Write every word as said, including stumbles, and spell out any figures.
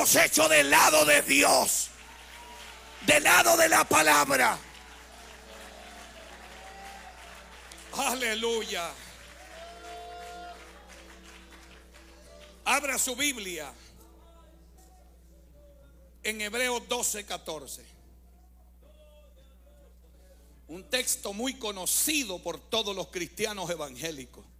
hemos hecho del lado de Dios, del lado de la palabra. Aleluya. Abra su Biblia en Hebreos doce, catorce. Un texto muy conocido por todos los cristianos evangélicos.